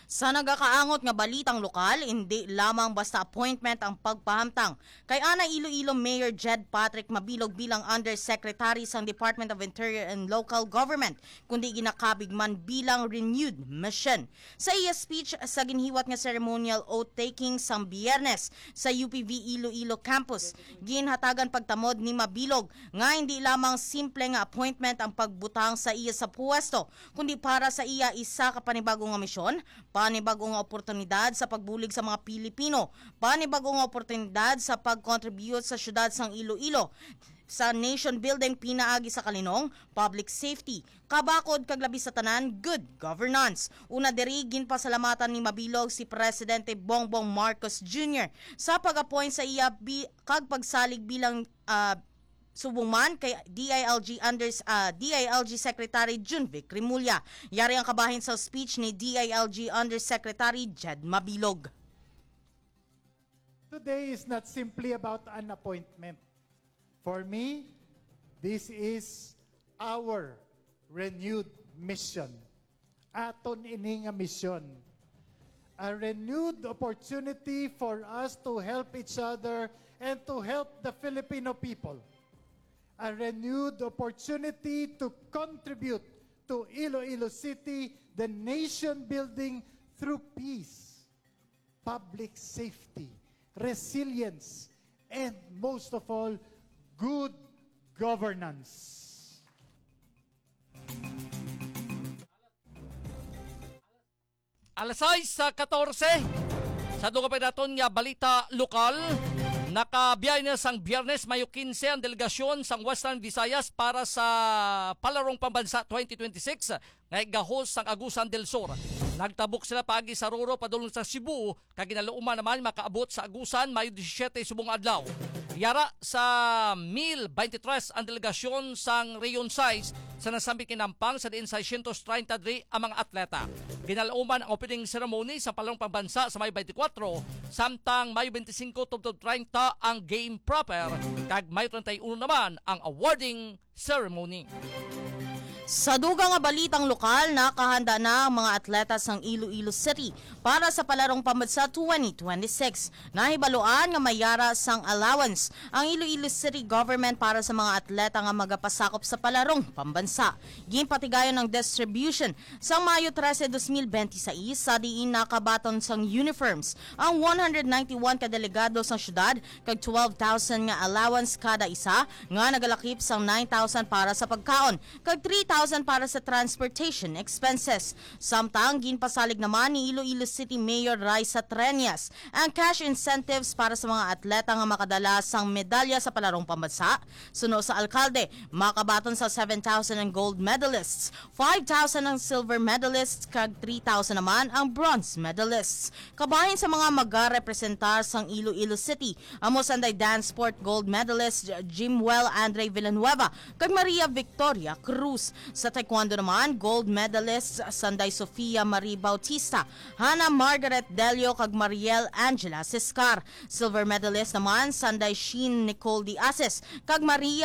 Sa nagakaangot nga balitang lokal, hindi lamang basta appointment ang pagpahamtang. Kay Ana Iloilo Mayor Jed Patrick Mabilog bilang Undersecretary sa Department of Interior and Local Government, kundi ginakabig man bilang renewed mission. Sa iya speech sa ginhiwat nga ceremonial oath-taking sang Biyernes sa UPV Iloilo Campus, ginhatagan pagtamod ni Mabilog nga hindi lamang simple nga appointment ang pagbutang sa iya sa puwesto, kundi para sa iya isa ka panibagong nga misyon, panibagong oportunidad sa pagbulig sa mga Pilipino, panibagong oportunidad sa pag-contribute sa syudad sang Iloilo, sa nation building pinaagi sa kalinong, public safety, kabakod kaglabi sa tanan, good governance. Una diri ginpasalamatan ni Mabilog si Presidente Bongbong Marcos Jr. sa pag-appoint sa iya kag pagsalig bilang subuman kay DILG Secretary Junvic Rimulya. Yari ang kabahin sa speech ni DILG Undersecretary Jed Mabilog. Today is not simply about an appointment. For me, this is our renewed mission. Aton ini nga mission. A renewed opportunity for us to help each other and to help the Filipino people. A renewed opportunity to contribute to Iloilo City, the nation building through peace, public safety, resilience, and most of all, good governance. Alas 6:14 sa duga pa naton nga balita lokal. Nakabiyahe na sang Biyernes, Mayo 15 ang delegasyon sang Western Visayas para sa Palarong Pambansa 2026 nga gahos sang Agusan del Sur. Nagtabok sila paagi sa Roro padulong sa Cebu, kag ginalauman naman makaabot sa Agusan Mayo 17 subong adlaw. Yara sa 1023 ang delegasyon sang Rayon 6 sa nasambi kinampang sa diin 633 ang mga atleta. Ginalauman ang opening ceremony sa Palarong Pambansa sa Mayo 24, samtang Mayo 25 tubtob 30 ang game proper, kag Mayo 31 naman ang awarding ceremony. Sa dugang nga balitang lokal, nakahanda na ang mga atleta sang Iloilo City para sa Palarong Pambansa 2026. Nahibaluan nga mayara sang allowance ang Iloilo City government para sa mga atleta nga magapasakop sa Palarong Pambansa. Ginpatigayon ng distribution sa Mayo 13, 2026 sa diin nakabaton sang uniforms ang 191 ka delegado sa syudad kag 12,000 nga allowance kada isa nga nagalakip sang 9,000 para sa pagkaon kag 3,000 para sa transportation expenses. Samtang ginpasalig naman ni Iloilo City Mayor Raisa Treñas ang cash incentives para sa mga atleta nga makadala sang medalya sa Palarong Pambansa. Suno sa alkalde, makabaton sa 7,000 ang gold medalists, 5,000 ang silver medalists kag 3,000 naman ang bronze medalists. Kabahin sa mga magarepresentar sang Iloilo City, amo sanday dance sport gold medalist Jimwell Andre Villanueva kag Maria Victoria Cruz. Sa taekwondo naman, gold medalists sanday Sofia Marie Bautista, Hannah Margaret Delio kag Mariel Angela Siscar. Silver medalist naman sanday Sheen Nicole Diases kag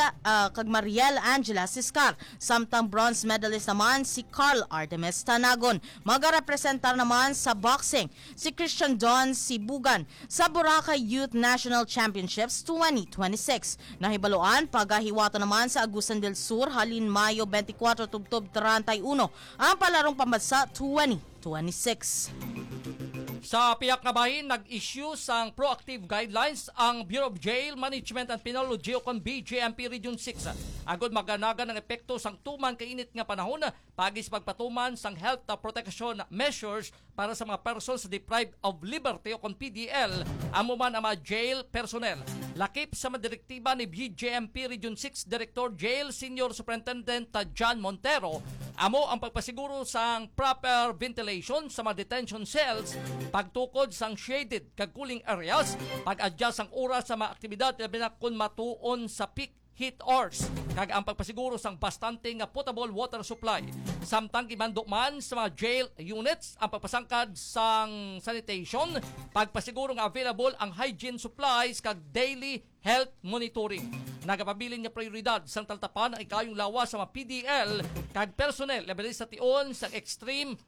Mariel Angela Siscar. Samtang bronze medalist naman si Carl Artemis Tanagon. Magarepresentar naman sa boxing si Christian Don Sibugan sa Boracay Youth National Championships 2026. Nahibaluan pagahiwato naman sa Agusan del Sur halin Mayo 24 tubtob 31 ang Palarong Pambansa 2026. Sa piyak nga bahin, nag-issue sang proactive guidelines ang Bureau of Jail Management and Penal Geocon BJMP Region 6. Agod maganagan ng epekto sang tuman kainit nga panahon, pagis pagpatuman sang health protection measures para sa mga persons deprived of liberty o kon PDL, amo man ang mga jail personnel. Lakip sa madirektiba ni BJMP Region 6 Director Jail Senior Superintendent John Montero, amo ang pagpasiguro sang proper ventilation sa mga detention cells, pagtukod sang shaded kag cooling areas, pag-adjust sang oras sa mga aktibidad labi na kun matuon sa peak heat hours, kag ang pagpasiguro sang bastante nga potable water supply. Samtang gimandok man sa mga jail units ang pagpasangkad sang sanitation, pagpasiguro nga available ang hygiene supplies kag daily health monitoring. Nagapabilin nga prioridad sang taltapan ang ikayong lawas sa mga PDL kag personnel labi sa tion sa extreme